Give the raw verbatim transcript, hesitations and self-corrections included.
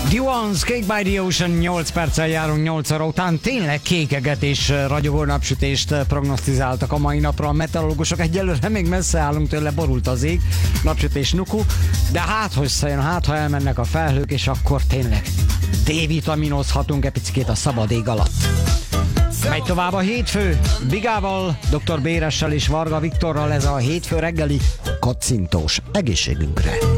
The Ones, Cake by the Ocean, nyolc perccel járunk nyolc óra után. Tényleg kékeget és ragyogó napsütést prognosztizáltak a mai napra a meteorológusok. Egyelőre még messze állunk tőle, borult az ég, napsütés nuku, de hát, hogy szajön, hát, ha elmennek a felhők, és akkor tényleg D-vitaminozhatunk egy picit a szabad ég alatt. Megy tovább a hétfő, Bigával, doktor Béressel és Varga Viktorral, ez a hétfő reggeli kacintós egészségünkre.